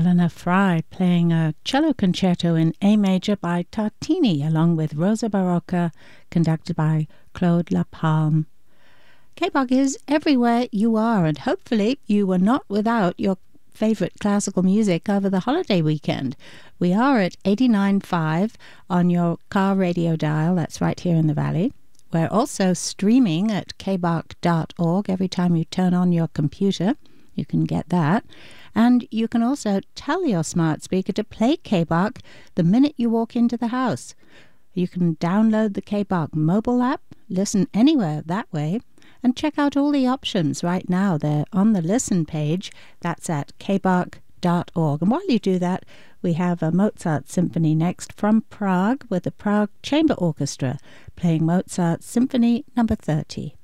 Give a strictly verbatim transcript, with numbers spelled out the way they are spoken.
Eleanor Fry playing a cello concerto in A major by Tartini, along with Rosa Barocca, conducted by Claude Lapalme. K B O C is everywhere you are, and hopefully you were not without your favorite classical music over the holiday weekend. We are at eighty-nine point five on your car radio dial, that's right here in the Valley. We're also streaming at k b o c dot org every time you turn on your computer. You can get that. And you can also tell your smart speaker to play K B O C the minute you walk into the house. You can download the K B O C mobile app, listen anywhere that way, and check out all the options right now. They're on the listen page. That's at k b o c dot org. And while you do that, we have a Mozart symphony next from Prague with the Prague Chamber Orchestra playing Mozart Symphony number thirty.